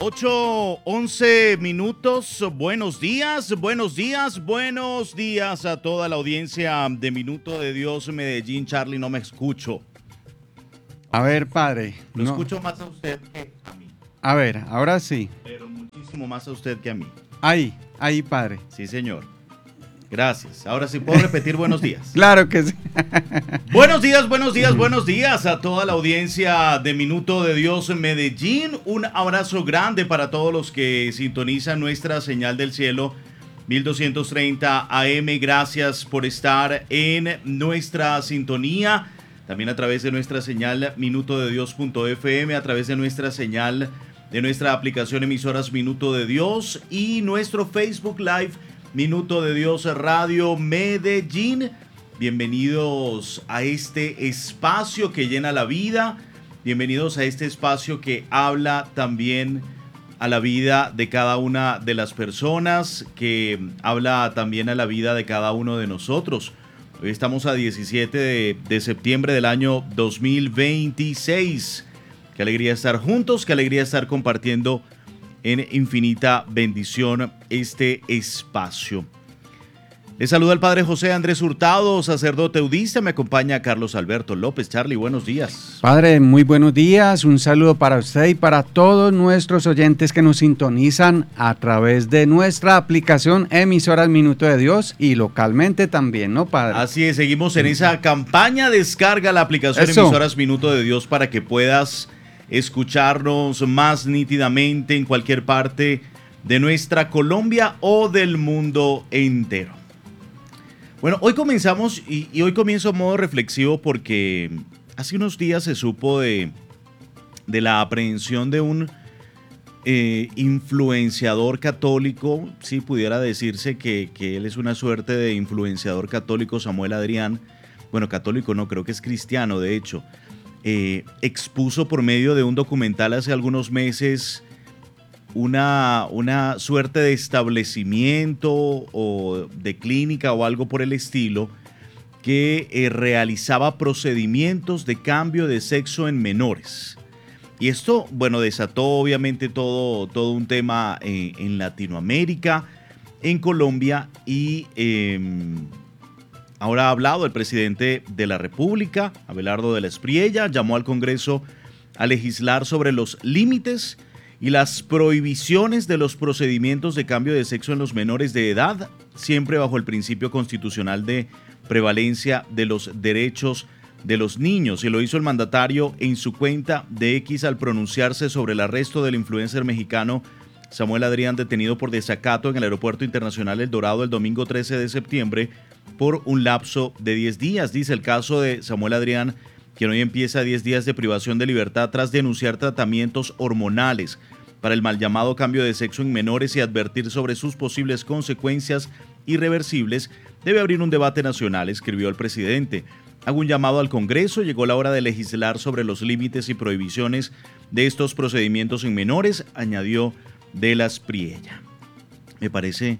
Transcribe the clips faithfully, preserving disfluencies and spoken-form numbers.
ocho, once minutos. Buenos días, buenos días, buenos días a toda la audiencia de Minuto de Dios Medellín. Charlie, no me escucho. A ver, padre. Lo no. escucho más a usted que a mí. A ver, ahora sí. Pero muchísimo más a usted que a mí. Ahí, ahí, padre. Sí, señor. Gracias. Ahora sí puedo repetir buenos días. Claro que sí. Buenos días, buenos días, buenos días a toda la audiencia de Minuto de Dios en Medellín. Un abrazo grande para todos los que sintonizan nuestra señal del cielo mil doscientos treinta A M. Gracias por estar en nuestra sintonía. También a través de nuestra señal minuto de dios punto f m, a través de nuestra señal de nuestra aplicación emisoras Minuto de Dios y nuestro Facebook Live Minuto de Dios Radio Medellín. Bienvenidos a este espacio que llena la vida. Bienvenidos a este espacio que habla también a la vida de cada una de las personas, que habla también a la vida de cada uno de nosotros. Hoy estamos a diecisiete de, de septiembre del año dos mil veintiséis. Qué alegría estar juntos, qué alegría estar compartiendo en infinita bendición este espacio. Les saluda el Padre José Andrés Hurtado, sacerdote eudista. Me acompaña Carlos Alberto López. Charlie, buenos días. Padre, muy buenos días. Un saludo para usted y para todos nuestros oyentes que nos sintonizan a través de nuestra aplicación Emisoras Minuto de Dios y localmente también, ¿no, Padre? Así es, seguimos en esa campaña. Descarga la aplicación Eso. Emisoras Minuto de Dios para que puedas escucharnos más nítidamente en cualquier parte de nuestra Colombia o del mundo entero. Bueno, hoy comenzamos y, y hoy comienzo a modo reflexivo porque hace unos días se supo de, de la aprehensión de un eh, influenciador católico. Sí, pudiera decirse que, que él es una suerte de influenciador católico, Samuel Adrián. Bueno, católico no, creo que es cristiano, de hecho. Eh, expuso por medio de un documental hace algunos meses Una, una suerte de establecimiento o de clínica o algo por el estilo que eh, realizaba procedimientos de cambio de sexo en menores. Y esto, bueno, desató obviamente todo, todo un tema eh, en Latinoamérica, en Colombia y eh, ahora ha hablado el presidente de la República, Abelardo de la Espriella, llamó al Congreso a legislar sobre los límites y las prohibiciones de los procedimientos de cambio de sexo en los menores de edad, siempre bajo el principio constitucional de prevalencia de los derechos de los niños. Y lo hizo el mandatario en su cuenta de X al pronunciarse sobre el arresto del influencer mexicano Samuel Adrián, detenido por desacato en el Aeropuerto Internacional El Dorado el domingo trece de septiembre por un lapso de diez días. Dice el caso de Samuel Adrián, quien hoy empieza diez días de privación de libertad tras denunciar tratamientos hormonales para el mal llamado cambio de sexo en menores y advertir sobre sus posibles consecuencias irreversibles, debe abrir un debate nacional, escribió el presidente. Hago un llamado al Congreso, llegó la hora de legislar sobre los límites y prohibiciones de estos procedimientos en menores, añadió de la Espriella. Me parece...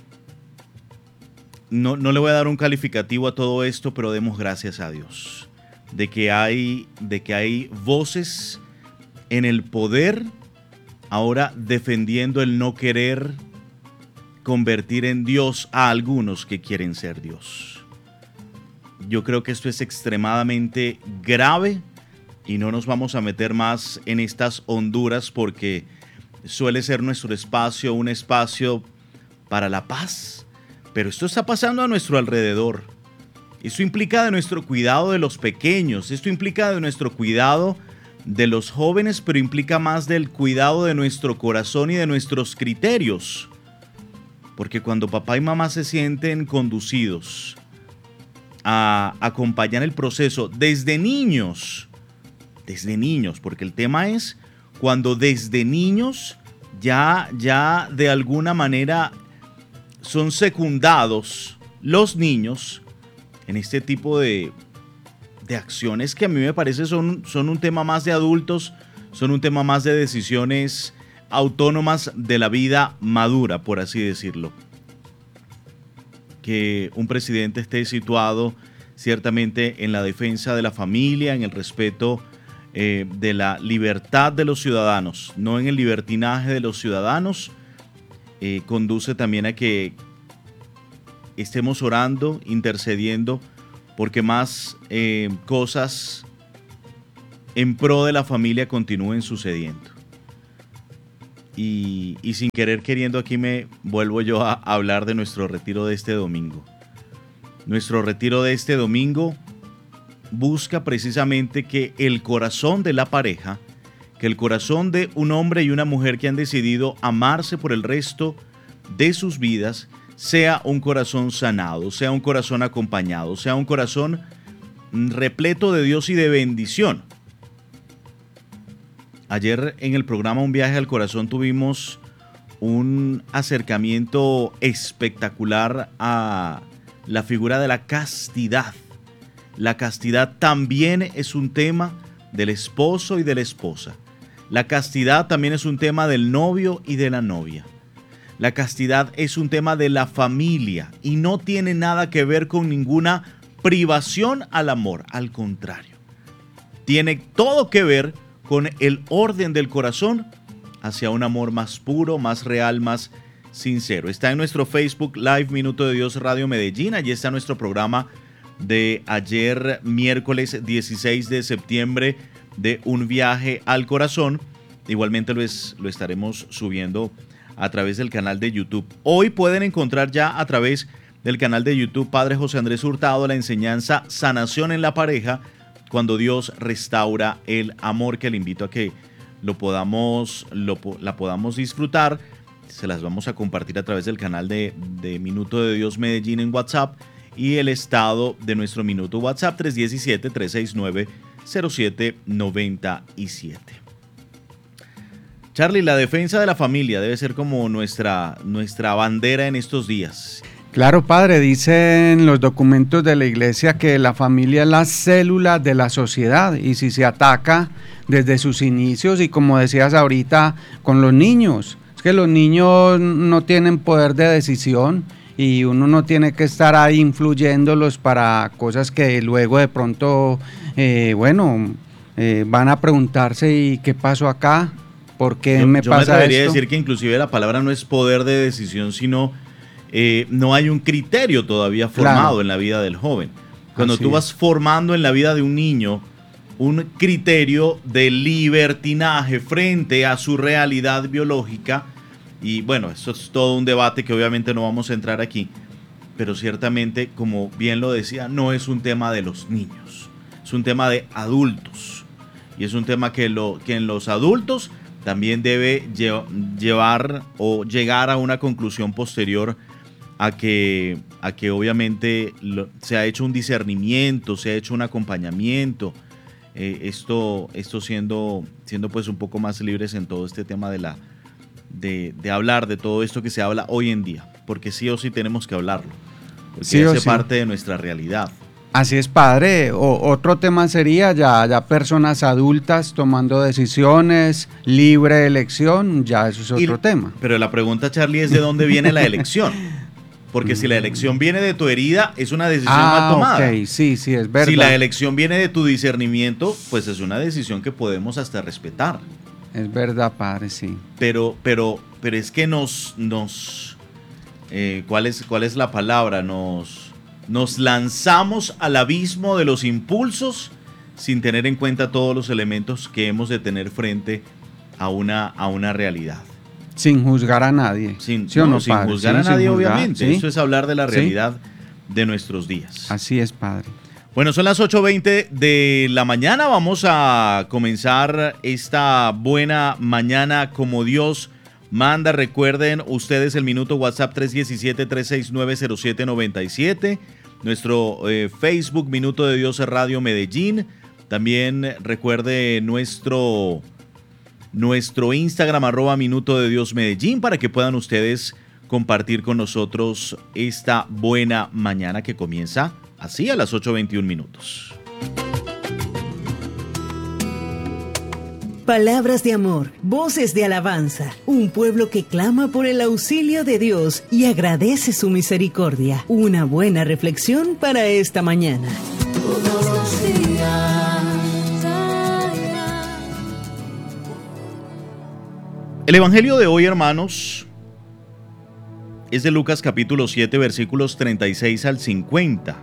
No, no le voy a dar un calificativo a todo esto, pero demos gracias a Dios de que hay, de que hay voces en el poder ahora defendiendo el no querer convertir en Dios a algunos que quieren ser Dios. Yo creo que esto es extremadamente grave y no nos vamos a meter más en estas honduras porque suele ser nuestro espacio un espacio para la paz, pero esto está pasando a nuestro alrededor. Esto implica de nuestro cuidado de los pequeños, esto implica de nuestro cuidado de los jóvenes, pero implica más del cuidado de nuestro corazón y de nuestros criterios. Porque cuando papá y mamá se sienten conducidos a acompañar el proceso desde niños, desde niños, porque el tema es cuando desde niños ya, ya de alguna manera son secundados los niños en este tipo de, de acciones que a mí me parece son, son un tema más de adultos, son un tema más de decisiones autónomas de la vida madura, por así decirlo. Que un presidente esté situado ciertamente en la defensa de la familia, en el respeto eh, de la libertad de los ciudadanos, no en el libertinaje de los ciudadanos, eh, conduce también a que estemos orando, intercediendo, porque más eh, cosas en pro de la familia continúen sucediendo. Y, y sin querer queriendo aquí me vuelvo yo a hablar de nuestro retiro de este domingo. Nuestro retiro de este domingo busca precisamente que el corazón de la pareja, que el corazón de un hombre y una mujer que han decidido amarse por el resto de sus vidas, sea un corazón sanado, sea un corazón acompañado, sea un corazón repleto de Dios y de bendición. Ayer en el programa Un Viaje al Corazón tuvimos un acercamiento espectacular a la figura de la castidad. La castidad también es un tema del esposo y de la esposa. La castidad también es un tema del novio y de la novia. La castidad es un tema de la familia y no tiene nada que ver con ninguna privación al amor. Al contrario, tiene todo que ver con el orden del corazón hacia un amor más puro, más real, más sincero. Está en nuestro Facebook Live Minuto de Dios Radio Medellín. Allí está nuestro programa de ayer, miércoles dieciséis de septiembre, de Un Viaje al Corazón. Igualmente lo, es, lo estaremos subiendo a través del canal de YouTube. Hoy pueden encontrar ya a través del canal de YouTube Padre José Andrés Hurtado la enseñanza Sanación en la Pareja, cuando Dios restaura el amor, que le invito a que lo podamos, lo, la podamos disfrutar. Se las vamos a compartir a través del canal de, de Minuto de Dios Medellín en WhatsApp y el estado de nuestro Minuto WhatsApp tres uno siete, tres seis nueve, cero siete nueve siete. Charlie, la defensa de la familia debe ser como nuestra, nuestra bandera en estos días. Claro, padre, dicen los documentos de la iglesia que la familia es la célula de la sociedad y si se ataca desde sus inicios y como decías ahorita con los niños, es que los niños no tienen poder de decisión y uno no tiene que estar ahí influyéndolos para cosas que luego de pronto, eh, bueno, eh, van a preguntarse ¿y qué pasó acá? ¿Por qué yo, me yo pasa esto? Yo me atrevería a decir que inclusive la palabra no es poder de decisión, sino eh, no hay un criterio todavía formado claro. en la vida del joven. Cuando Así tú vas es. formando en la vida de un niño un criterio de libertinaje frente a su realidad biológica, y bueno, eso es todo un debate que obviamente no vamos a entrar aquí, pero ciertamente, como bien lo decía, no es un tema de los niños, es un tema de adultos, y es un tema que, lo, que en los adultos también debe llevar o llegar a una conclusión posterior a que, a que obviamente lo, se ha hecho un discernimiento, se ha hecho un acompañamiento, eh, esto, esto siendo, siendo pues un poco más libres en todo este tema de, la, de, de hablar de todo esto que se habla hoy en día, porque sí o sí tenemos que hablarlo, porque sí hace sí. parte de nuestra realidad. Así es, padre. O, otro tema sería ya, ya personas adultas tomando decisiones, libre elección, ya eso es otro y, tema. Pero la pregunta, Charlie, es de dónde viene la elección. Porque si la elección viene de tu herida, es una decisión ah, mal tomada. Ok, sí, sí, es verdad. Si la elección viene de tu discernimiento, pues es una decisión que podemos hasta respetar. Es verdad, padre, sí. Pero, pero, pero es que nos, nos, eh, ¿cuál es, cuál es la palabra? Nos, nos lanzamos al abismo de los impulsos sin tener en cuenta todos los elementos que hemos de tener frente a una, a una realidad. Sin juzgar a nadie. Sin, ¿sí no, no, sin juzgar sí, a nadie, juzgar, obviamente. ¿Sí? Eso es hablar de la realidad ¿Sí? de nuestros días. Así es, padre. Bueno, son las ocho veinte de la mañana. Vamos a comenzar esta buena mañana como Dios manda. Recuerden ustedes el minuto WhatsApp tres uno siete, tres seis nueve, cero siete nueve siete. Nuestro eh, Facebook Minuto de Dios Radio Medellín. También recuerde nuestro... Nuestro Instagram, arroba Minuto de Dios Medellín, para que puedan ustedes compartir con nosotros esta buena mañana que comienza así a las ocho veintiún minutos. Palabras de amor, voces de alabanza, un pueblo que clama por el auxilio de Dios y agradece su misericordia. Una buena reflexión para esta mañana. Todos los días. El Evangelio de hoy, hermanos, es de Lucas capítulo siete, versículos treinta y seis al cincuenta.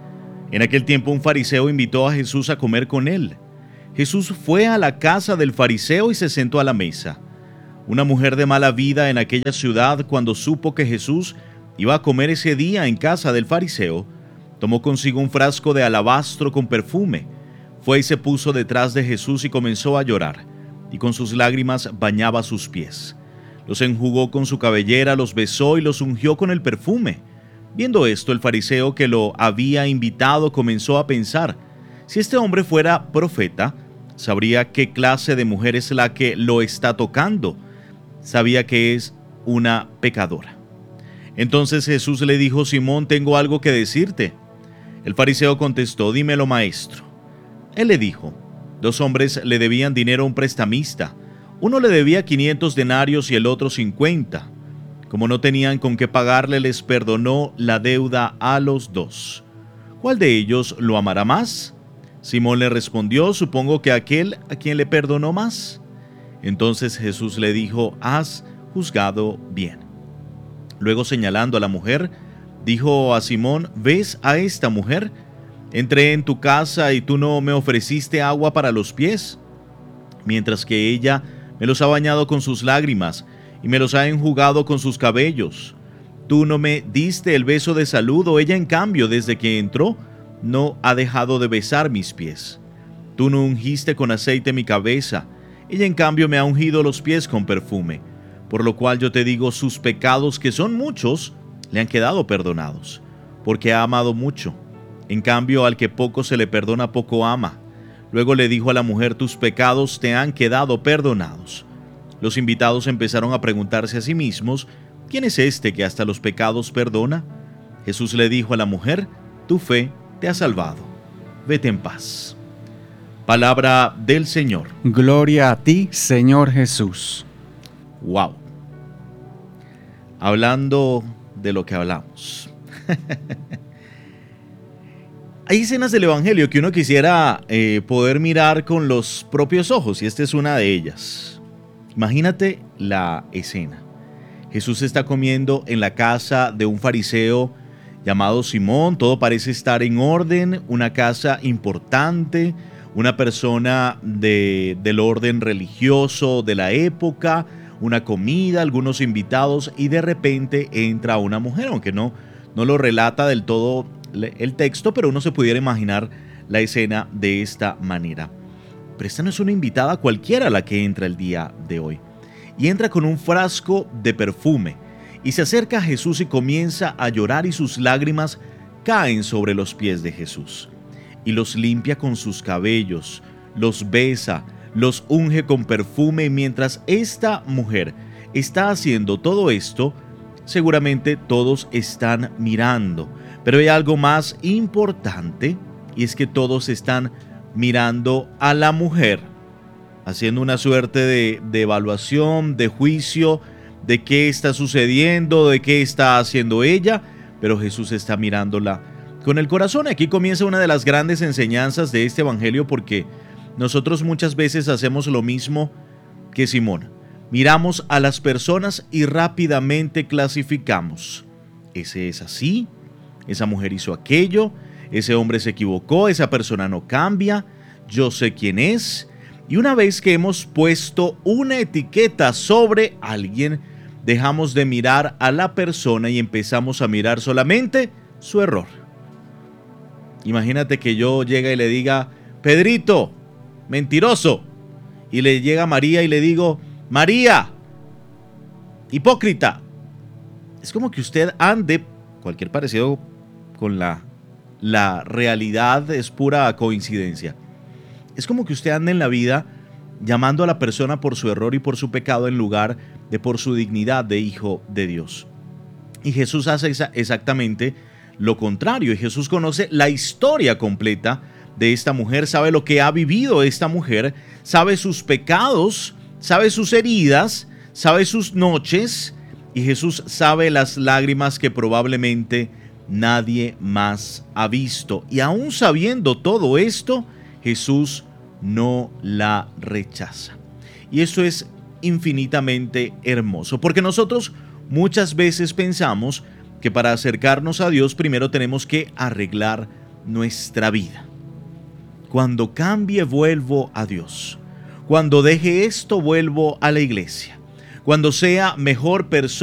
En aquel tiempo un fariseo invitó a Jesús a comer con él. Jesús fue a la casa del fariseo y se sentó a la mesa. Una mujer de mala vida en aquella ciudad, cuando supo que Jesús iba a comer ese día en casa del fariseo, tomó consigo un frasco de alabastro con perfume. Fue y se puso detrás de Jesús y comenzó a llorar, y con sus lágrimas bañaba sus pies. Los enjugó con su cabellera, los besó y los ungió con el perfume. Viendo esto, el fariseo que lo había invitado comenzó a pensar: si este hombre fuera profeta, sabría qué clase de mujer es la que lo está tocando. Sabía que es una pecadora. Entonces Jesús le dijo: Simón, tengo algo que decirte. El fariseo contestó: dímelo, maestro. Él le dijo: dos hombres le debían dinero a un prestamista. Uno le debía quinientos denarios y el otro cincuenta. Como no tenían con qué pagarle, les perdonó la deuda a los dos. ¿Cuál de ellos lo amará más? Simón le respondió: supongo que aquel a quien le perdonó más. Entonces Jesús le dijo: has juzgado bien. Luego, señalando a la mujer, dijo a Simón: ¿ves a esta mujer? Entré en tu casa y tú no me ofreciste agua para los pies, mientras que ella me los ha bañado con sus lágrimas y me los ha enjugado con sus cabellos. Tú no me diste el beso de saludo, ella en cambio, desde que entró, no ha dejado de besar mis pies. Tú no ungiste con aceite mi cabeza, ella en cambio me ha ungido los pies con perfume. Por lo cual yo te digo, sus pecados, que son muchos, le han quedado perdonados, porque ha amado mucho. En cambio, al que poco se le perdona, poco ama. Luego le dijo a la mujer: tus pecados te han quedado perdonados. Los invitados empezaron a preguntarse a sí mismos: ¿quién es este que hasta los pecados perdona? Jesús le dijo a la mujer: tu fe te ha salvado. Vete en paz. Palabra del Señor. Gloria a ti, Señor Jesús. Wow. Hablando de lo que hablamos. Hay escenas del Evangelio que uno quisiera eh, poder mirar con los propios ojos, y esta es una de ellas. Imagínate la escena. Jesús está comiendo en la casa de un fariseo llamado Simón. Todo parece estar en orden, una casa importante, una persona de, del orden religioso de la época, una comida, algunos invitados, y de repente entra una mujer, aunque no, no lo relata del todo el texto, pero uno se pudiera imaginar la escena de esta manera. Pero esta no es una invitada cualquiera la que entra el día de hoy. Y entra con un frasco de perfume, y se acerca a Jesús y comienza a llorar, y sus lágrimas caen sobre los pies de Jesús. Y los limpia con sus cabellos, los besa, los unge con perfume, y mientras esta mujer está haciendo todo esto, seguramente todos están mirando. Pero hay algo más importante, y es que todos están mirando a la mujer, haciendo una suerte de, de evaluación, de juicio, de qué está sucediendo, de qué está haciendo ella, pero Jesús está mirándola con el corazón. Aquí comienza una de las grandes enseñanzas de este evangelio, porque nosotros muchas veces hacemos lo mismo que Simón. Miramos a las personas y rápidamente clasificamos. Ese es así, esa mujer hizo aquello, ese hombre se equivocó, esa persona no cambia, yo sé quién es. Y una vez que hemos puesto una etiqueta sobre alguien, dejamos de mirar a la persona y empezamos a mirar solamente su error. Imagínate que yo llegue y le diga: Pedrito, mentiroso. Y le llega María y le digo: María, hipócrita. Es como que usted ande, cualquier parecido con la, la realidad es pura coincidencia. Es como que usted ande en la vida llamando a la persona por su error y por su pecado en lugar de por su dignidad de hijo de Dios. Y Jesús hace exa- exactamente lo contrario. Y Jesús conoce la historia completa de esta mujer, sabe lo que ha vivido esta mujer, sabe sus pecados, sabe sus heridas, sabe sus noches, y Jesús sabe las lágrimas que probablemente nadie más ha visto. Y aún sabiendo todo esto, Jesús no la rechaza. Y eso es infinitamente hermoso. Porque nosotros muchas veces pensamos que para acercarnos a Dios primero tenemos que arreglar nuestra vida. Cuando cambie, vuelvo a Dios. Cuando deje esto, vuelvo a la iglesia. Cuando sea mejor persona,